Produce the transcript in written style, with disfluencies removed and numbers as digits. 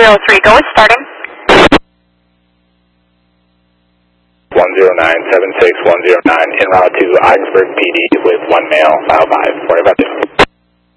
103, go is starting. 10976 109 en route to Augsburg PD with 1 male, file 5, 45.